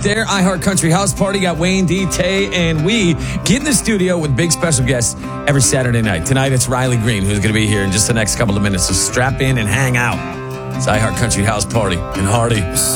there. iHeart Country House Party. Got Wayne, D, Tay, and we get in the studio with big special guests every Saturday night. Tonight it's Riley Green, who's going to be here in just the next couple of minutes. So strap in and hang out. It's iHeart Country House Party and Hardy.